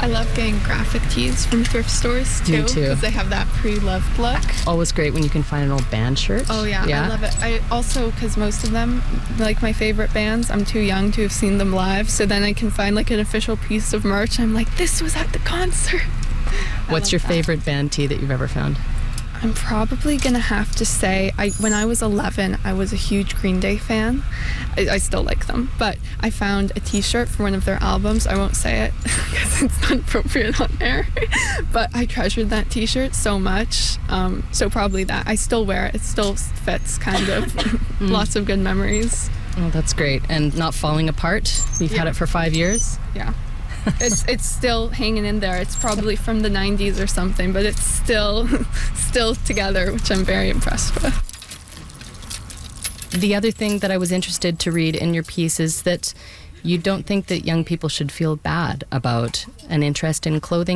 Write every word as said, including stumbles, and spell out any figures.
I love getting graphic tees from thrift stores too. Me too. Because they have that pre-loved look. Always great when you can find an old band shirt. Oh yeah, yeah? I love it. I also, because most of them, like my favorite bands, I'm too young to have seen them live, so then I can find like an official piece of merch. I'm like, this was at the concert. What's your that. favorite band tee that you've ever found? I'm probably gonna have to say, I when I was eleven, I was a huge Green Day fan. I, I still like them, but I found a T-shirt for one of their albums. I won't say it because it's not appropriate on air, but I treasured that T-shirt so much. Um, so probably that. I still wear it. It still fits, kind of. Mm. Lots of good memories. Oh, that's great. And not falling apart. You've Yeah. had it for five years. Yeah. it's it's still hanging in there. It's probably from the nineties or something, but it's still still together, which I'm very impressed with. The other thing that I was interested to read in your piece is that you don't think that young people should feel bad about an interest in clothing